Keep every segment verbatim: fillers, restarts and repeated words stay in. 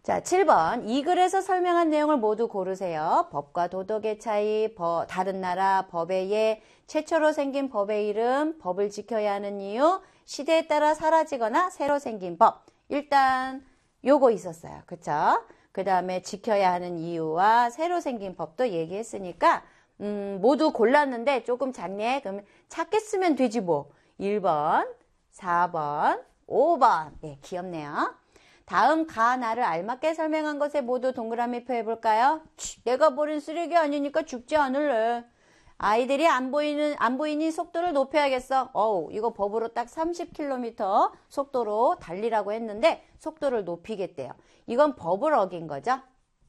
자, 칠 번. 이 글에서 설명한 내용을 모두 고르세요. 법과 도덕의 차이, 버, 다른 나라, 법의 예, 최초로 생긴 법의 이름, 법을 지켜야 하는 이유, 시대에 따라 사라지거나 새로 생긴 법. 일단 요거 있었어요. 그쵸? 그 다음에 지켜야 하는 이유와 새로 생긴 법도 얘기했으니까 음, 모두 골랐는데 조금 작네. 그러면 작게 쓰면 되지 뭐. 일 번, 사 번, 오 번. 네, 귀엽네요. 다음 가, 나를 알맞게 설명한 것에 모두 동그라미 표해볼까요? 내가 버린 쓰레기 아니니까 죽지 않을래. 아이들이 안 보이는, 안 보이니 속도를 높여야겠어. 어우, 이거 법으로 딱 삼십 킬로미터 속도로 달리라고 했는데 속도를 높이겠대요. 이건 법을 어긴 거죠.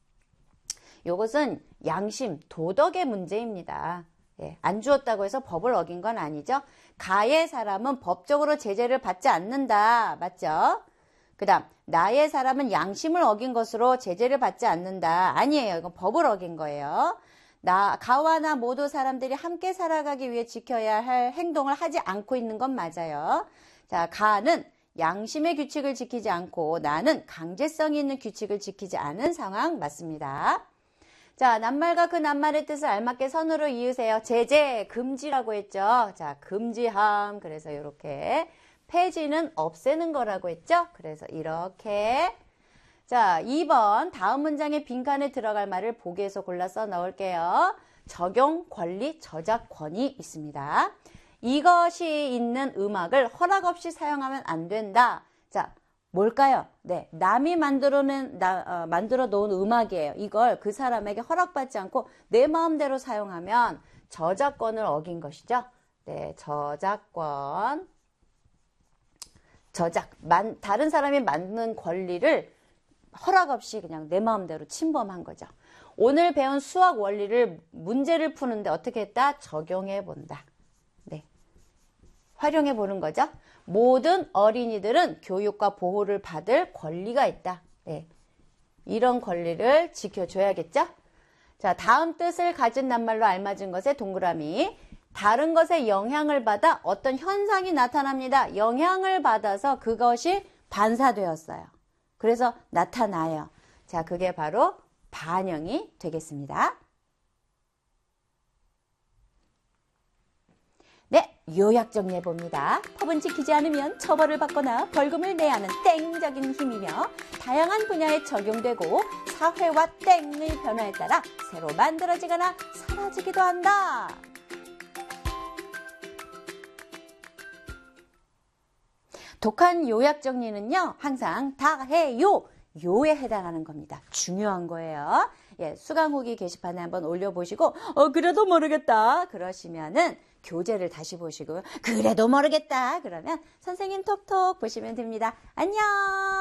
이것은 양심, 도덕의 문제입니다. 예, 안 주었다고 해서 법을 어긴 건 아니죠. 가의 사람은 법적으로 제재를 받지 않는다. 맞죠? 그 다음 나의 사람은 양심을 어긴 것으로 제재를 받지 않는다. 아니에요. 이건 법을 어긴 거예요. 나, 가와 나 모두 사람들이 함께 살아가기 위해 지켜야 할 행동을 하지 않고 있는 건 맞아요. 자, 가는 양심의 규칙을 지키지 않고 나는 강제성이 있는 규칙을 지키지 않은 상황 맞습니다. 자, 낱말과 그 낱말의 뜻을 알맞게 선으로 이으세요. 제재, 금지라고 했죠. 자, 금지함. 그래서 이렇게 폐지는 없애는 거라고 했죠. 그래서 이렇게. 자, 이 번 다음 문장의 빈칸에 들어갈 말을 보기에서 골라서 넣을게요. 적용, 권리, 저작권이 있습니다. 이것이 있는 음악을 허락 없이 사용하면 안 된다. 자, 뭘까요? 네, 남이 만들어낸, 나, 어, 만들어 놓은 음악이에요. 이걸 그 사람에게 허락받지 않고 내 마음대로 사용하면 저작권을 어긴 것이죠. 네, 저작권. 저작, 만, 다른 사람이 만든 권리를 허락 없이 그냥 내 마음대로 침범한 거죠. 오늘 배운 수학 원리를 문제를 푸는데 어떻게 했다? 적용해 본다. 네, 활용해 보는 거죠. 모든 어린이들은 교육과 보호를 받을 권리가 있다. 네, 이런 권리를 지켜줘야겠죠. 자, 다음 뜻을 가진 낱말로 알맞은 것에 동그라미. 다른 것에 영향을 받아 어떤 현상이 나타납니다. 영향을 받아서 그것이 반사되었어요. 그래서 나타나요. 자, 그게 바로 반영이 되겠습니다. 네, 요약 정리해봅니다. 법은 지키지 않으면 처벌을 받거나 벌금을 내야 하는 땡적인 힘이며 다양한 분야에 적용되고 사회와 땡의 변화에 따라 새로 만들어지거나 사라지기도 한다. 독한 요약 정리는요, 항상 다 해요, 요에 해당하는 겁니다. 중요한 거예요. 예, 수강 후기 게시판에 한번 올려보시고, 어, 그래도 모르겠다. 그러시면은 교재를 다시 보시고, 그래도 모르겠다. 그러면 선생님 톡톡 보시면 됩니다. 안녕!